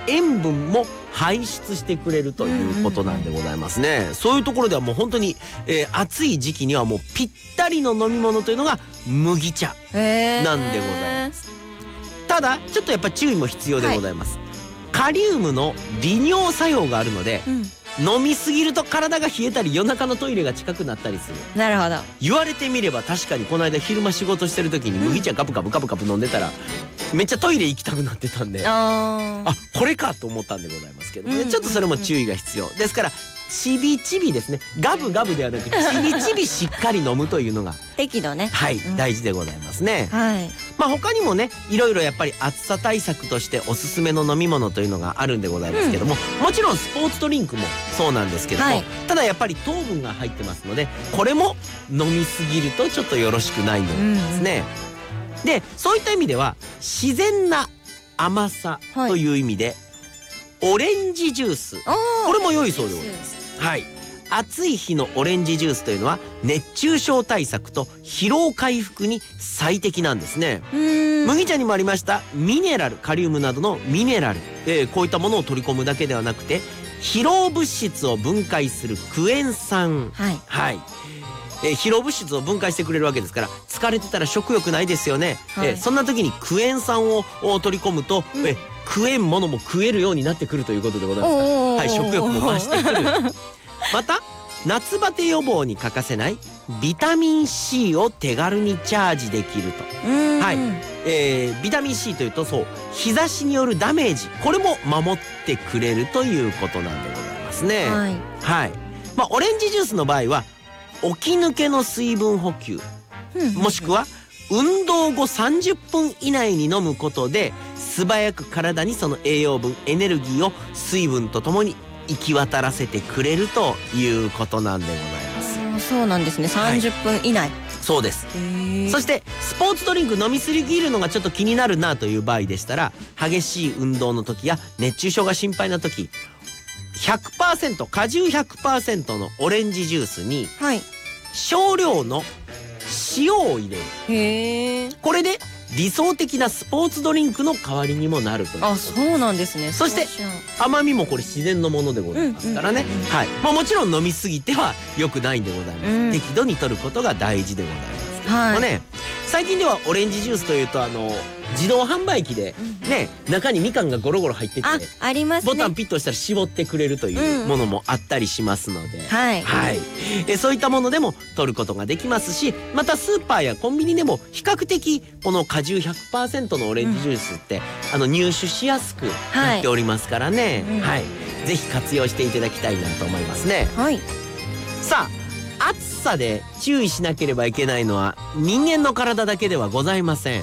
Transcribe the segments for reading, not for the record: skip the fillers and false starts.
塩分も排出してくれるということなんでございますね。そういうところではもう本当に、暑い時期にはもうぴったりの飲み物というのが麦茶なんでございます。ただちょっとやっぱ注意も必要でございます、カリウムの利尿作用があるので、飲みすぎると体が冷えたり夜中のトイレが近くなったりする。 なるほど。 言われてみれば確かにこの間昼間仕事してる時に麦茶ガブガブガブガブ飲んでたらめっちゃトイレ行きたくなってたんで、これかと思ったんでございますけどね、ちょっとそれも注意が必要ですから、ちびちびですね、ガブガブではなくちびちびしっかり飲むというのが適度ね、 大事でございますね。他にもねいろいろやっぱり暑さ対策としておすすめの飲み物というのがあるんでございますけども、もちろんスポーツドリンクもそうなんですけども、ただやっぱり糖分が入ってますのでこれも飲みすぎるとちょっとよろしくないんでございますね。でそういった意味では自然な甘さという意味で、オレンジジュース、これも良いそうでございます。暑い日のオレンジジュースというのは熱中症対策と疲労回復に最適なんですね。麦茶にもありましたミネラル、カリウムなどのミネラル、こういったものを取り込むだけではなくて疲労物質を分解するクエン酸、疲労物質を分解してくれるわけですから、疲れてたら食欲ないですよね、そんな時にクエン酸を取り込むと、食えんものも食えるようになってくるということでございますから、食欲も増してくるまた夏バテ予防に欠かせないビタミン C を手軽にチャージできると。ビタミン C というとそう日差しによるダメージ、これも守ってくれるということなんでございますね。オレンジジュースの場合は起き抜けの水分補給、もしくは運動後30分以内に飲むことで素早く体にその栄養分エネルギーを水分とともに行き渡らせてくれるということなんでございます。 そうなんですね。30分以内、 そうです。そしてスポーツドリンク飲みすぎるのがちょっと気になるなという場合でしたら、激しい運動の時や熱中症が心配な時、100% 果汁 100% のオレンジジュースに少量の塩を入れる。これで理想的なスポーツドリンクの代わりにもなるという。 そうなんですね。 そして甘みもこれ自然のものでございますからね。もちろん飲みすぎては良くないんでございます。適度に摂ることが大事でございますけどもね。最近ではオレンジジュースというと自動販売機でね、中にみかんがゴロゴロ入っててありますね。 ボタンピッとしたら絞ってくれるというものもあったりしますので、そういったものでも取ることができますし、またスーパーやコンビニでも比較的この果汁 100% のオレンジジュースって入手しやすくなっておりますからね、ぜひ活用していただきたいなと思いますね。さあ暑さで注意しなければいけないのは人間の体だけではございません。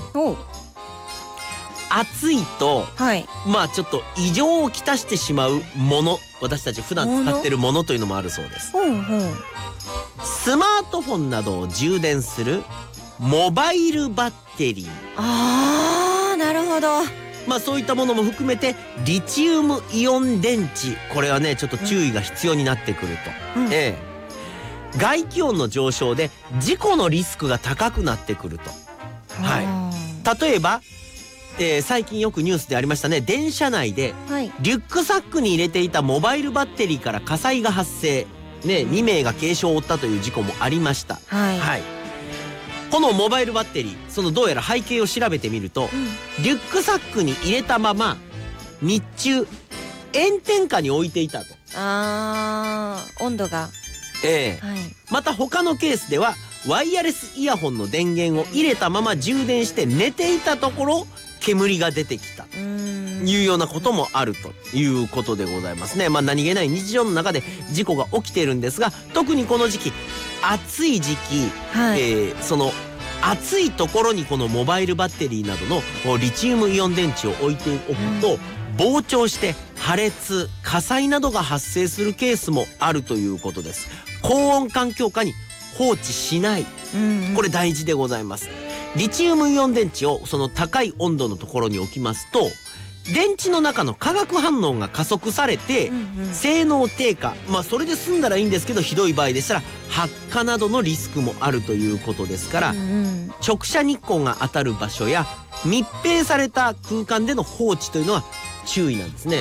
暑いと、ちょっと異常をきたしてしまうもの、私たち普段使ってるものというのもあるそうです。スマートフォンなどを充電するモバイルバッテリー。 なるほど。 そういったものも含めてリチウムイオン電池、これはねちょっと注意が必要になってくると。外気温の上昇で事故のリスクが高くなってくると。例えば最近よくニュースでありましたね、電車内でリュックサックに入れていたモバイルバッテリーから火災が発生、2名が軽傷を負ったという事故もありました。このモバイルバッテリー、どうやら背景を調べてみると、リュックサックに入れたまま日中炎天下に置いていたと。 温度がまた他のケースではワイヤレスイヤホンの電源を入れたまま充電して寝ていたところ煙が出てきたというようなこともあるということでございますね。何気ない日常の中で事故が起きているんですが、特にこの時期暑い時期、その暑いところにこのモバイルバッテリーなどのリチウムイオン電池を置いておくと、膨張して破裂、火災などが発生するケースもあるということです。高温環境下に放置しない、これ大事でございます。リチウムイオン電池をその高い温度のところに置きますと、電池の中の化学反応が加速されて、性能低下、それで済んだらいいんですけど、ひどい場合でしたら発火などのリスクもあるということですから、直射日光が当たる場所や密閉された空間での放置というのは注意なんですね。